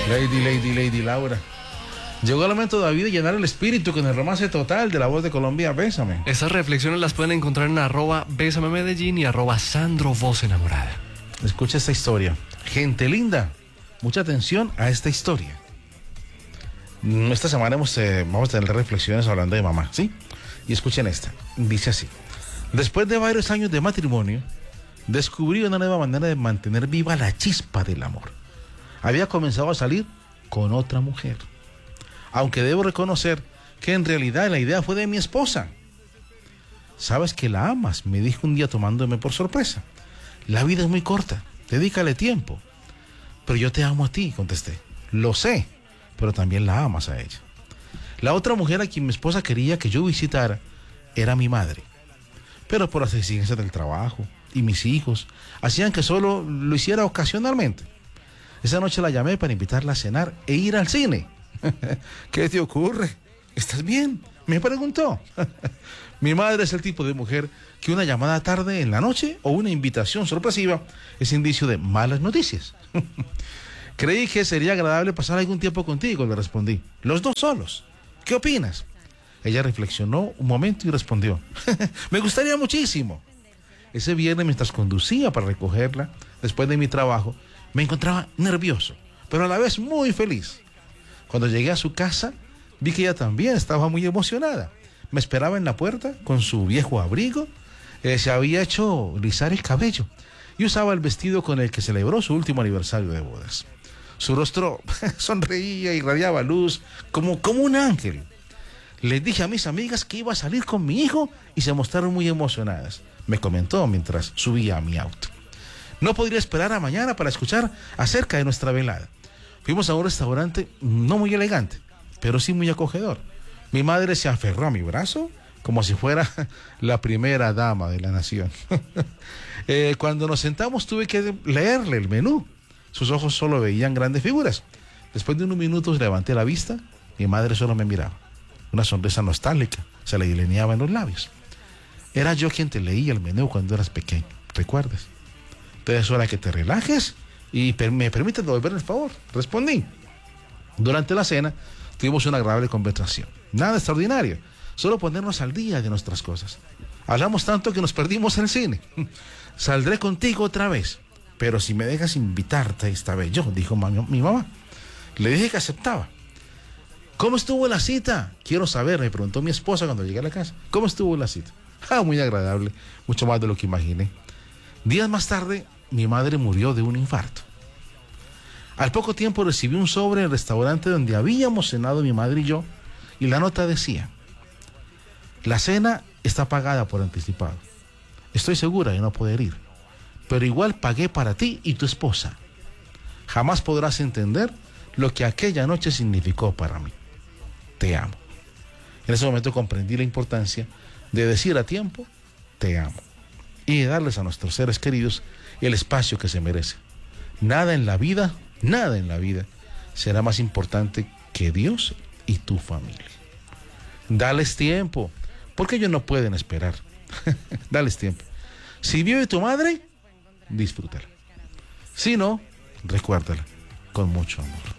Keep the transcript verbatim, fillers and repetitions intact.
Lady, Lady, Lady Laura. Llegó el momento, David, de llenar el espíritu con el romance total de La Voz de Colombia. Bésame. Esas reflexiones las pueden encontrar en arroba Bésame Medellín y arroba Sandro Voz Enamorada. Escucha esta historia. Gente linda, mucha atención a esta historia. Esta semana hemos, eh, vamos a tener reflexiones hablando de mamá, ¿sí? Y escuchen esta. Dice así. Después de varios años de matrimonio, descubrí una nueva manera de mantener viva la chispa del amor. Había comenzado a salir con otra mujer. Aunque debo reconocer que en realidad la idea fue de mi esposa. Sabes que la amas, me dijo un día tomándome por sorpresa. La vida es muy corta, dedícale tiempo. Pero yo te amo a ti, contesté. Lo sé, pero también la amas a ella. La otra mujer a quien mi esposa quería que yo visitara era mi madre. Pero por las exigencias del trabajo y mis hijos hacían que solo lo hiciera ocasionalmente. Esa noche la llamé para invitarla a cenar e ir al cine. ¿Qué te ocurre? ¿Estás bien?, me preguntó. Mi madre es el tipo de mujer que una llamada tarde en la noche o una invitación sorpresiva es indicio de malas noticias. Creí que sería agradable pasar algún tiempo contigo, le respondí. Los dos solos. ¿Qué opinas? Ella reflexionó un momento y respondió. Me gustaría muchísimo. Ese viernes, mientras conducía para recogerla, después de mi trabajo, me encontraba nervioso, pero a la vez muy feliz. Cuando llegué a su casa, vi que ella también estaba muy emocionada. Me esperaba en la puerta con su viejo abrigo, eh, se había hecho rizar el cabello y usaba el vestido con el que celebró su último aniversario de bodas. Su rostro sonreía y irradiaba luz como, como un ángel. Les dije a mis amigas que iba a salir con mi hijo y se mostraron muy emocionadas. Me comentó mientras subía a mi auto. No podría esperar a mañana para escuchar acerca de nuestra velada. Fuimos a un restaurante no muy elegante, pero sí muy acogedor. Mi madre se aferró a mi brazo como si fuera la primera dama de la nación. eh, cuando nos sentamos tuve que leerle el menú. Sus ojos solo veían grandes figuras. Después de unos minutos levanté la vista. Mi madre solo me miraba. Una sonrisa nostálgica se le delineaba en los labios. Era yo quien te leía el menú cuando eras pequeño, ¿recuerdas? Entonces es hora que te relajes y per- me permites devolver el favor, respondí. Durante la cena tuvimos una agradable conversación. Nada extraordinario, solo ponernos al día de nuestras cosas. Hablamos tanto que nos perdimos el cine. Saldré contigo otra vez, pero si me dejas invitarte esta vez yo, dijo mami, mi mamá. Le dije que aceptaba. ¿Cómo estuvo la cita? Quiero saber, me preguntó mi esposa cuando llegué a la casa. ¿Cómo estuvo la cita? Ah, muy agradable, mucho más de lo que imaginé. Días más tarde, mi madre murió de un infarto. Al poco tiempo recibí un sobre en el restaurante donde habíamos cenado mi madre y yo, y la nota decía: la cena está pagada por anticipado. Estoy segura de no poder ir, pero igual pagué para ti y tu esposa. Jamás podrás entender lo que aquella noche significó para mí. Te amo. En ese momento comprendí la importancia de decir a tiempo, te amo, y de darles a nuestros seres queridos el espacio que se merecen. Nada en la vida, nada en la vida será más importante que Dios y tu familia. Dales tiempo, porque ellos no pueden esperar. Dales tiempo. Si vive tu madre, disfrútala. Si no, recuérdala con mucho amor.